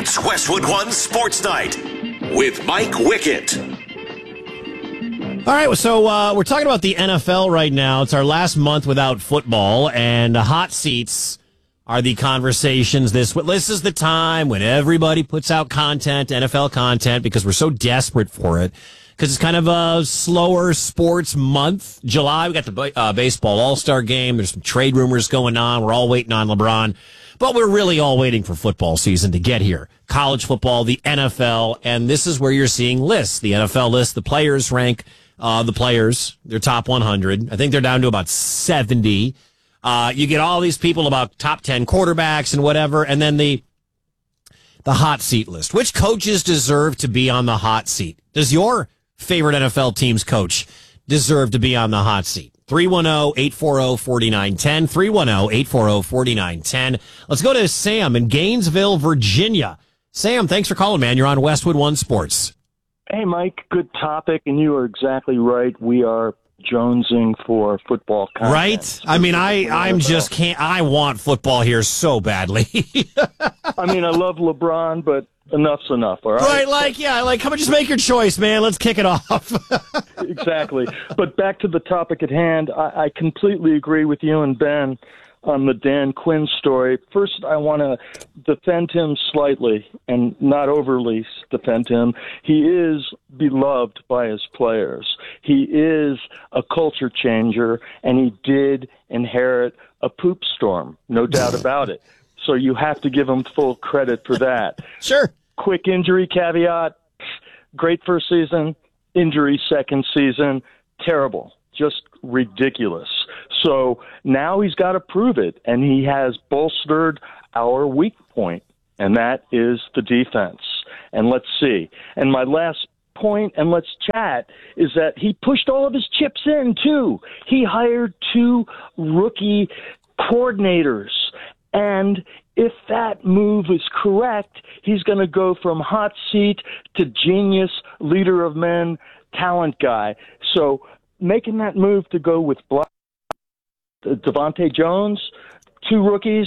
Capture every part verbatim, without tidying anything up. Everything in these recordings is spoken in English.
It's Westwood One Sports Night with Mike Wickett. All right, so uh, we're talking about the N F L right now. It's our last month without football, and the hot seats are the conversations. This this is the time when everybody puts out content, N F L content, because we're so desperate for it. Because it's kind of a slower sports month. July, we got the uh, baseball all-star game. There's some trade rumors going on. We're all waiting on LeBron. But we're really all waiting for football season to get here. College football, the N F L, and this is where you're seeing lists. The N F L list, the players rank uh, the players, their top one hundred. I think they're down to about seventy. Uh, you get all these people about top ten quarterbacks and whatever, and then the the hot seat list. Which coaches deserve to be on the hot seat? Does your favorite N F L team's coach deserve to be on the hot seat? three one zero, eight four zero, four nine one zero, three one zero, eight four zero, four nine one zero. Let's go to Sam in Gainesville, Virginia. Sam, thanks for calling, man. You're on Westwood One Sports. Hey, Mike, good topic, and you are exactly right. We are jonesing for football content. Right? I mean, I, I'm just can't, I want football here so badly. I mean, I love LeBron, but enough's enough, all right? Right, like, yeah, like, come on, just make your choice, man. Let's kick it off. Exactly. But back to the topic at hand, I, I completely agree with you and Ben on the Dan Quinn story. First, I want to defend him slightly and not overly defend him. He is beloved by his players. He is a culture changer, and he did inherit a poop storm, no doubt about it. So you have to give him full credit for that. Sure. Quick injury caveat, great first season, injury second season, terrible, just ridiculous. So now he's got to prove it, and he has bolstered our weak point, and that is the defense. And let's see. And my last point, and let's chat, is that he pushed all of his chips in, too. He hired two rookie coordinators, and if that move is correct, he's going to go from hot seat to genius, leader of men, talent guy. So making that move to go with Black, Devontae Jones, two rookies,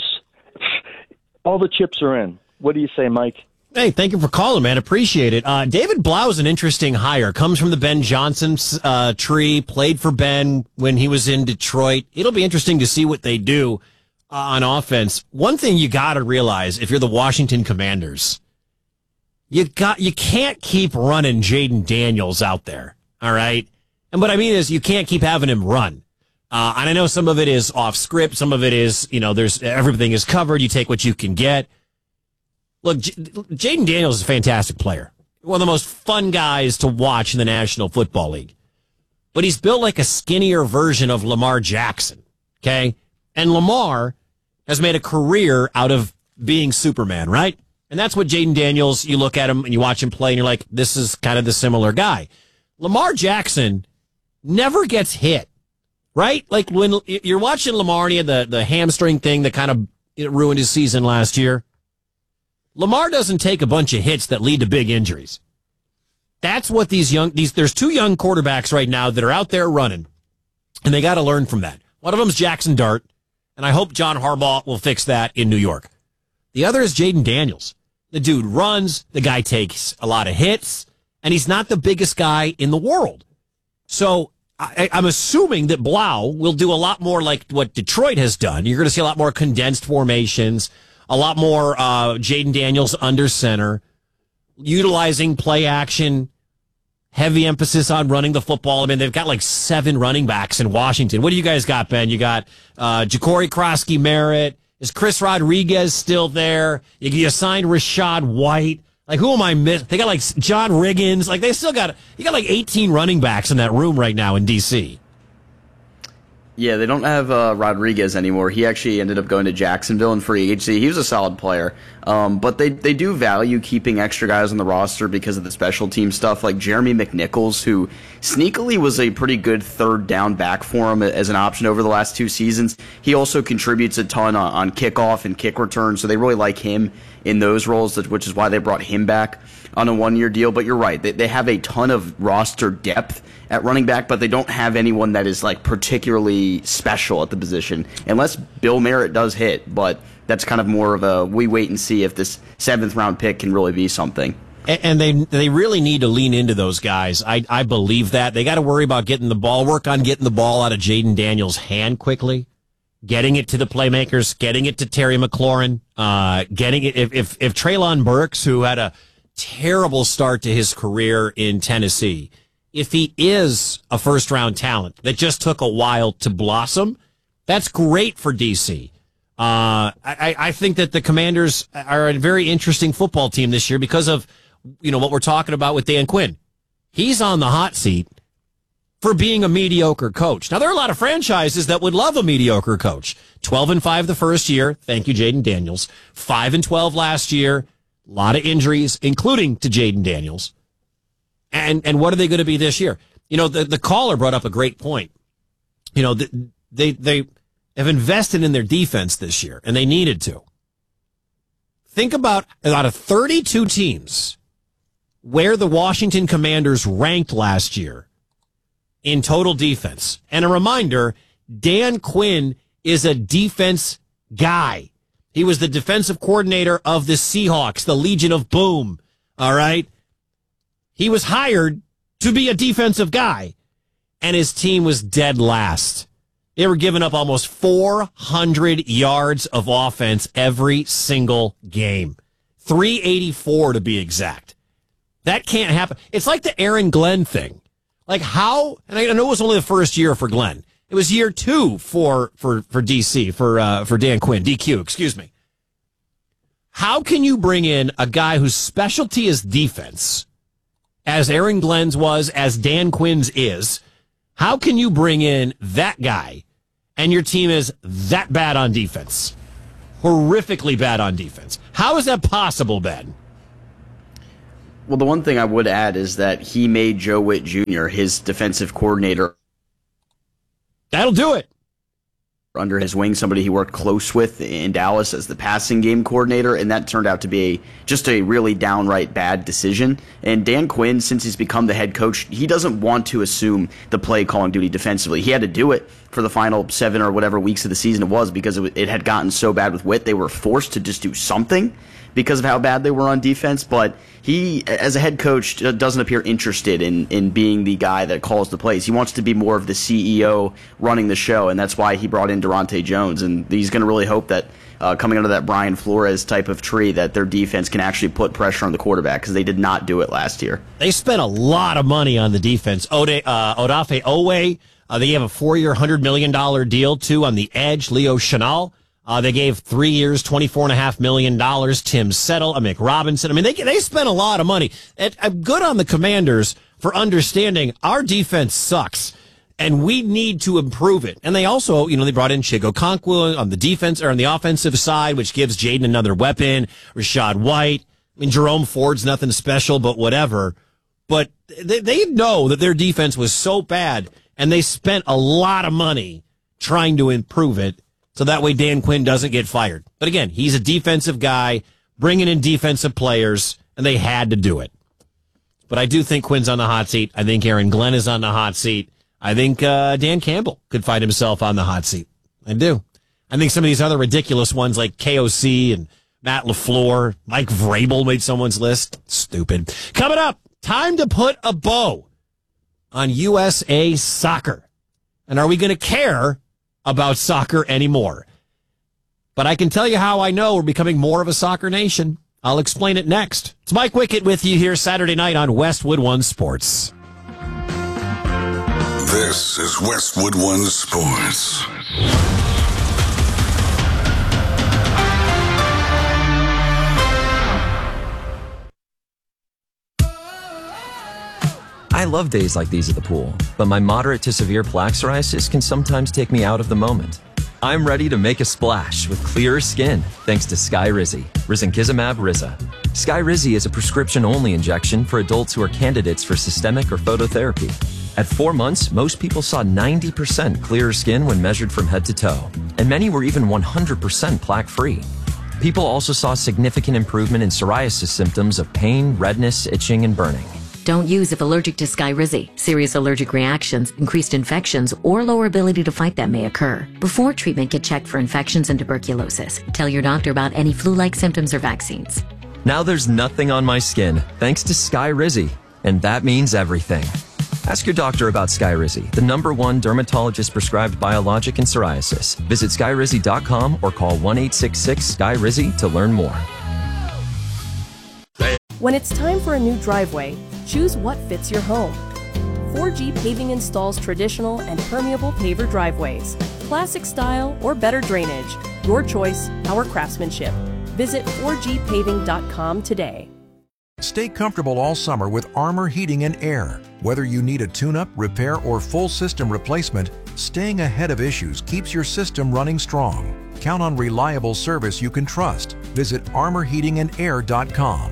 all the chips are in. What do you say, Mike? Hey, thank you for calling, man. Appreciate it. Uh, David Blau is an interesting hire. Comes from the Ben Johnson uh, tree, played for Ben when he was in Detroit. It'll be interesting to see what they do uh, on offense. One thing you got to realize if you're the Washington Commanders, you got you can't keep running Jaden Daniels out there, all right? And what I mean is you can't keep having him run. Uh, and I know some of it is off script. Some of it is, you know, there's everything is covered. You take what you can get. Look, J- Jaden Daniels is a fantastic player. One of the most fun guys to watch in the National Football League. But he's built like a skinnier version of Lamar Jackson, okay? And Lamar has made a career out of being Superman, right? And that's what Jaden Daniels, you look at him and you watch him play and you're like, this is kind of the similar guy. Lamar Jackson never gets hit. Right? Like when you're watching Lamar, and he had the, the hamstring thing that kind of ruined his season last year. Lamar doesn't take a bunch of hits that lead to big injuries. That's what these young, these, there's two young quarterbacks right now that are out there running, and they got to learn from that. One of them is Jackson Dart, and I hope John Harbaugh will fix that in New York. The other is Jaden Daniels. The dude runs, the guy takes a lot of hits, and he's not the biggest guy in the world. So, I, I'm assuming that Blau will do a lot more like what Detroit has done. You're going to see a lot more condensed formations, a lot more uh, Jaden Daniels under center, utilizing play action, heavy emphasis on running the football. I mean, they've got like seven running backs in Washington. What do you guys got, Ben? You got uh, Ja'Cory Krosky-Merritt. Is Chris Rodriguez still there? You, you signed Rashad White. Like, who am I missing? They got, like, John Riggins. Like, they still got, you got, like, eighteen running backs in that room right now in D C. Yeah, they don't have uh, Rodriguez anymore. He actually ended up going to Jacksonville in free agency. He was a solid player. Um, but they, they do value keeping extra guys on the roster because of the special team stuff, like Jeremy McNichols, who sneakily was a pretty good third down back for him as an option over the last two seasons. He also contributes a ton on, on kickoff and kick return, so they really like him in those roles, which is why they brought him back on a one-year deal. But you're right, they, they have a ton of roster depth at running back, but they don't have anyone that is like particularly special at the position, unless Bill Merritt does hit. But that's kind of more of a we wait and see if this seventh round pick can really be something. And they they really need to lean into those guys. I I believe that. They got to worry about getting the ball, work on getting the ball out of Jaden Daniels' hand quickly, getting it to the playmakers, getting it to Terry McLaurin, uh, getting it. If, if, if Treylon Burks, who had a terrible start to his career in Tennessee, if he is a first round talent that just took a while to blossom, that's great for D C. Uh, I, I think that the Commanders are a very interesting football team this year because of, you know, what we're talking about with Dan Quinn. He's on the hot seat for being a mediocre coach. Now, there are a lot of franchises that would love a mediocre coach. twelve and five the first year. Thank you, Jaden Daniels. five and twelve last year. A lot of injuries, including to Jaden Daniels. And and what are they going to be this year? You know, the, the caller brought up a great point. You know, the, they they have invested in their defense this year, and they needed to. Think about out of thirty-two teams where the Washington Commanders ranked last year in total defense. And a reminder, Dan Quinn is a defense guy. He was the defensive coordinator of the Seahawks, the Legion of Boom. All right. He was hired to be a defensive guy, and his team was dead last. They were giving up almost four hundred yards of offense every single game. three eighty-four to be exact. That can't happen. It's like the Aaron Glenn thing. Like how, and I know it was only the first year for Glenn. It was year two for, for, for D C, for, uh, for Dan Quinn, D Q, excuse me. How can you bring in a guy whose specialty is defense, as Aaron Glenn's was, as Dan Quinn's is? How can you bring in that guy and your team is that bad on defense? Horrifically bad on defense. How is that possible, Ben? Well, the one thing I would add is that he made Joe Witt Junior his defensive coordinator. That'll do it. Under his wing, somebody he worked close with in Dallas as the passing game coordinator, and that turned out to be a, just a really downright bad decision. And Dan Quinn, since he's become the head coach, he doesn't want to assume the play calling duty defensively. He had to do it for the final seven or whatever weeks of the season it was because it, it had gotten so bad with Witt. They were forced to just do something because of how bad they were on defense, but he, as a head coach, doesn't appear interested in, in being the guy that calls the plays. He wants to be more of the C E O running the show, and that's why he brought in Durante Jones, and he's going to really hope that uh, coming under that Brian Flores type of tree that their defense can actually put pressure on the quarterback, because they did not do it last year. They spent a lot of money on the defense. Ode, uh, Odafe Owe, uh, they have a four-year, one hundred million dollars deal, too, on the edge, Leo Chenal. Uh, they gave three years, twenty-four point five million dollars. Tim Settle, Mick Robinson. I mean, they they spent a lot of money. And I'm good on the Commanders for understanding our defense sucks, and we need to improve it. And they also, you know, they brought in Chigo Okonkwo on the defense or on the offensive side, which gives Jaden another weapon. Rashad White. I mean, Jerome Ford's nothing special, but whatever. But they, they know that their defense was so bad, and they spent a lot of money trying to improve it. So that way Dan Quinn doesn't get fired. But again, he's a defensive guy, bringing in defensive players, and they had to do it. But I do think Quinn's on the hot seat. I think Aaron Glenn is on the hot seat. I think uh, Dan Campbell could find himself on the hot seat. I do. I think some of these other ridiculous ones like K O C and Matt LaFleur, Mike Vrabel made someone's list. Stupid. Coming up, time to put a bow on U S A Soccer. And are we going to care about soccer anymore? But I can tell you how I know we're becoming more of a soccer nation. I'll explain it next. It's Mike Wickett with you here Saturday night on Westwood One Sports. This is Westwood One Sports. I love days like these at the pool, but my moderate to severe plaque psoriasis can sometimes take me out of the moment. I'm ready to make a splash with clearer skin thanks to Skyrizi, risankizumab Riza. Skyrizi is a prescription-only injection for adults who are candidates for systemic or phototherapy. At four months, most people saw ninety percent clearer skin when measured from head to toe, and many were even one hundred percent plaque-free. People also saw significant improvement in psoriasis symptoms of pain, redness, itching, and burning. Don't use if allergic to Skyrizi. Serious allergic reactions, increased infections, or lower ability to fight them may occur. Before treatment, get checked for infections and tuberculosis. Tell your doctor about any flu-like symptoms or vaccines. Now there's nothing on my skin thanks to Skyrizi, and that means everything. Ask your doctor about Skyrizi, the number one dermatologist-prescribed biologic in psoriasis. Visit skyrizi dot com or call one eight six six S K Y R I Z Y to learn more. When it's time for a new driveway, choose what fits your home. four G Paving installs traditional and permeable paver driveways, classic style or better drainage. Your choice, our craftsmanship. Visit four G paving dot com today. Stay comfortable all summer with Armor Heating and Air. Whether you need a tune-up, repair, or full system replacement, staying ahead of issues keeps your system running strong. Count on reliable service you can trust. Visit armor heating and air dot com.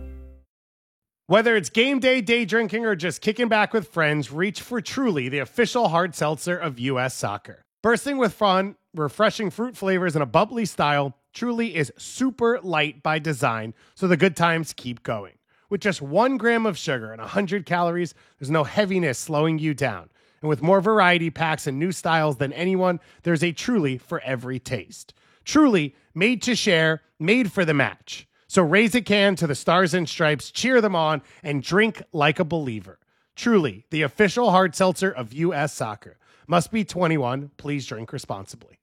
Whether it's game day, day drinking, or just kicking back with friends, reach for Truly, the official hard seltzer of U S Soccer. Bursting with fun, refreshing fruit flavors, and a bubbly style, Truly is super light by design, so the good times keep going. With just one gram of sugar and one hundred calories, there's no heaviness slowing you down. And with more variety packs and new styles than anyone, there's a Truly for every taste. Truly, made to share, made for the match. So raise a can to the Stars and Stripes, cheer them on, and drink like a believer. Truly, the official hard seltzer of U S Soccer. Must be twenty-one. Please drink responsibly.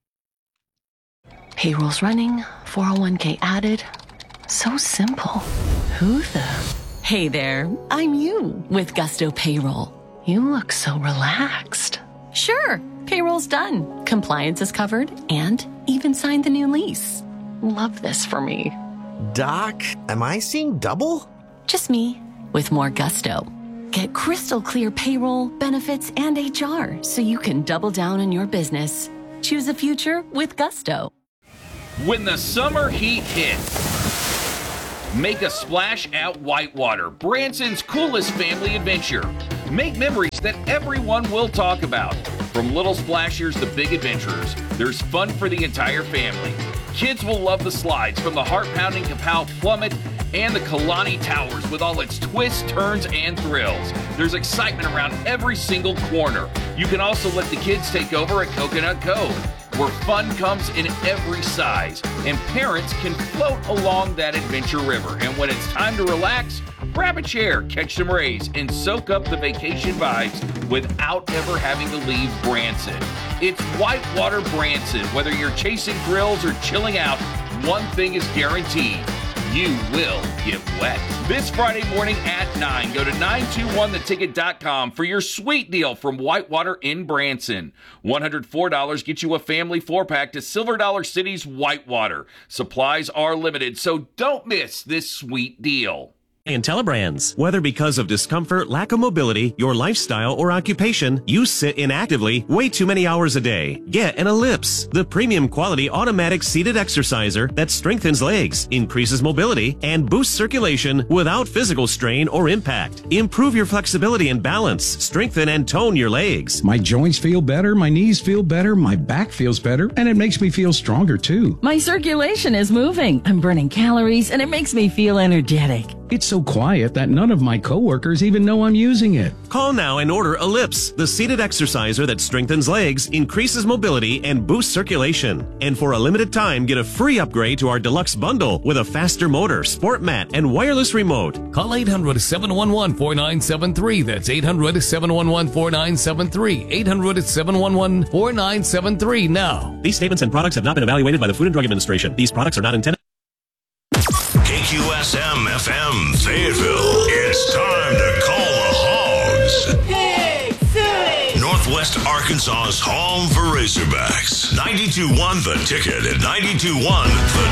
Payroll's running, four oh one k added. So simple. Who the? Hey there, I'm you with Gusto Payroll. You look so relaxed. Sure, payroll's done. Compliance is covered and even signed the new lease. Love this for me. Doc, am I seeing double? Just me with more gusto. Get crystal clear payroll, benefits, and H R so you can double down on your business. Choose a future with Gusto. When the summer heat hits, make a splash at Whitewater, Branson's coolest family adventure. Make memories that everyone will talk about. From little splashers to big adventurers, there's fun for the entire family. Kids will love the slides from the heart-pounding Kapow Plummet and the Kalani Towers with all its twists, turns, and thrills. There's excitement around every single corner. You can also let the kids take over at Coconut Cove, where fun comes in every size, and parents can float along that adventure river. And when it's time to relax, grab a chair, catch some rays, and soak up the vacation vibes without ever having to leave Branson. It's Whitewater Branson. Whether you're chasing thrills or chilling out, one thing is guaranteed: you will get wet. This Friday morning at nine, go to nine two one the ticket dot com for your sweet deal from Whitewater in Branson. one hundred four dollars gets you a family four-pack to Silver Dollar City's Whitewater. Supplies are limited, so don't miss this sweet deal. IntelliBrands. Whether because of discomfort, lack of mobility, your lifestyle, or occupation, you sit inactively way too many hours a day. Get an Ellipse, the premium quality automatic seated exerciser that strengthens legs, increases mobility, and boosts circulation without physical strain or impact. Improve your flexibility and balance, strengthen and tone your legs. My joints feel better, my knees feel better, my back feels better, and it makes me feel stronger too. My circulation is moving. I'm burning calories, and it makes me feel energetic. It's so quiet that none of my coworkers even know I'm using it. Call now and order Ellipse, the seated exerciser that strengthens legs, increases mobility, and boosts circulation. And for a limited time, get a free upgrade to our deluxe bundle with a faster motor, sport mat, and wireless remote. Call eight hundred, seven one one, four nine seven three. That's eight hundred, seven one one, four nine seven three. eight hundred, seven one one, four nine seven three now. These statements and products have not been evaluated by the Food and Drug Administration. These products are not intended. K Q S M F M Fayetteville. It's time to call the Hogs. Hey, Suey! Northwest Arkansas's home for Razorbacks. ninety-two point one The Ticket at ninety-two point one The